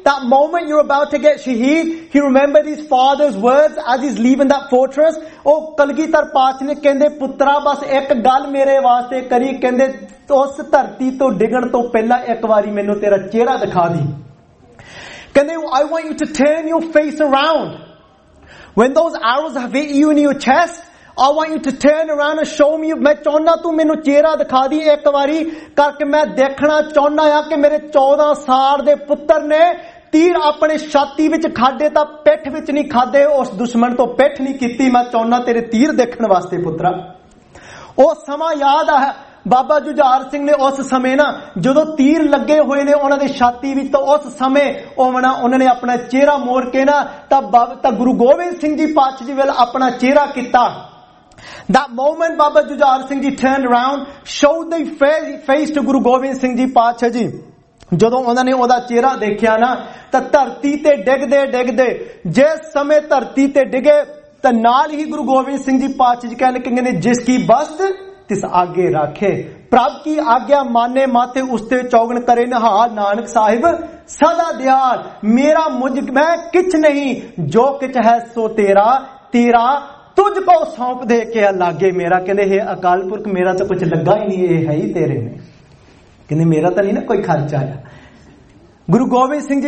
that moment you're about to get shaheed, he remembered his father's words as he's leaving that fortress. Oh Kalgitar Paatshah ne kende putra bas ek gal mere waste kari, kende ਉਸ ਧਰਤੀ ਤੋਂ ਡਿੱਗਣ ਤੋਂ ਪਹਿਲਾਂ ਇੱਕ ਵਾਰੀ ਮੈਨੂੰ ਤੇਰਾ ਚਿਹਰਾ ਦਿਖਾ ਦੀ. ਕਹਿੰਦੇ I want you to turn your face around. When those arrows have hit you in your chest, I want you to turn around and show me. ਮੈਂ ਚਾਹੁੰਦਾ ਤੂੰ ਮੈਨੂੰ ਚਿਹਰਾ ਦਿਖਾ ਦੀ ਇੱਕ ਵਾਰੀ ਕਰਕੇ, ਮੈਂ ਦੇਖਣਾ ਚਾਹੁੰਦਾ ਆ ਕਿ ਮੇਰੇ ਚੌਦਾਂ ਸਾਲ ਦੇ ਪੁੱਤਰ ਨੇ ਤੀਰ ਆਪਣੇ ਛਾਤੀ ਵਿੱਚ ਖਾਦੇ ਤਾਂ ਪਿੱਠ ਵਿੱਚ ਨਹੀਂ ਖਾਦੇ, ਉਸ ਦੁਸ਼ਮਣ ਤੋਂ ਪਿੱਠ ਨਹੀਂ ਕੀਤੀ. ਮੈਂ ਚਾਹੁੰਦਾ ਤੇਰੇ ਤੀਰ ਦੇਖਣ ਵਾਸਤੇ ਪੁੱਤਰਾ. ਉਹ ਸਮਾਂ ਯਾਦ ਆ ਬਾਬਾ ਜੁਝਾਰ ਸਿੰਘ ਨੇ ਉਸ ਸਮੇਂ ਨਾ ਜਦੋਂ ਤੀਰ ਲੱਗੇ ਹੋਏ ਨੇ ਉਹਨਾਂ ਦੇ ਛਾਤੀ ਵਿੱਚ, ਤਾਂ ਉਸ ਸਮੇਂ ਉਹ ਨਾ ਉਹਨਾਂ ਨੇ ਆਪਣਾ ਚਿਹਰਾ ਮੋੜ ਕੇ ਨਾ ਤਾਂ ਤਾਂ ਗੁਰੂ ਗੋਬਿੰਦ ਸਿੰਘ ਜੀ ਪਾਤਸ਼ਾਹ ਜੀ ਵੱਲ ਆਪਣਾ ਚਿਹਰਾ ਕੀਤਾ. That moment Baba Jujhar Singh ji turned around, showed the face to Guru Gobind Singh ji ਪਾਤਸ਼ਾਹ ਜੀ. ਜਦੋਂ ਉਹਨਾਂ ਨੇ ਉਹਦਾ ਚਿਹਰਾ ਦੇਖਿਆ ਨਾ ਤਾਂ ਧਰਤੀ ਤੇ ਡਿੱਗਦੇ ਡਿੱਗਦੇ ਜਿਸ ਸਮੇਂ ਧਰਤੀ ਤੇ ਡਿੱਗੇ ਤਾਂ ਨਾਲ ਹੀ ਗੁਰੂ ਗੋਬਿੰਦ ਸਿੰਘ ਜੀ ਪਾਤਸ਼ਾਹ ਜੀ ਕਹਿਣ ਕਹਿੰਦੇ ਜਿਸ ਕੀ ਬਸਤ ਤਿਸ ਆਗੇ ਰਾਖੇ, ਪ੍ਰਭ ਕੀ ਆਗਿਆ ਮਾਨੇ ਮਾਥੇ ਉਸਤੇ ਚੌਗਣ ਕਰੇ ਨਿਹਾਲ, ਨਾਨਕ ਸਾਹਿਬ ਸਦਾ ਦਿਆਲ, ਮੇਰਾ ਮੁਝ ਮੈਂ ਕਿਛ ਨਹੀਂ, ਜੋ ਕਿਛ ਹੈ ਸੋ ਤੇਰਾ, ਤੇਰਾ ਤੁਝ ਕੋ ਸੌਂਪ ਦੇ ਕੇ ਲਾਗੇ ਮੇਰਾ. ਕਹਿੰਦੇ हे ਅਕਾਲ ਪੁਰਖ ਮੇਰਾ ਤਾਂ ਕੁਝ ਲੱਗਾ ਹੀ ਨਹੀਂ, ਇਹ ਹੈ ਹੀ ਤੇਰੇ ਨੇ. ਕਹਿੰਦੇ ਮੇਰਾ ਤਾਂ ਨਹੀਂ ਨਾ ਕੋਈ ਖਰਚ ਆਇਆ. ਗੁਰੂ ਗੋਬਿੰਦ ਸਿੰਘ ਜੀ